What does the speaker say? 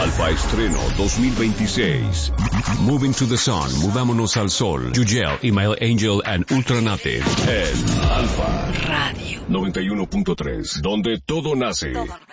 Alfa Estreno 2026. Moving to the Sun, Mudámonos al Sol. Yugel, Email Angel and Ultranative. En Alfa Radio 91.3, donde todo nace.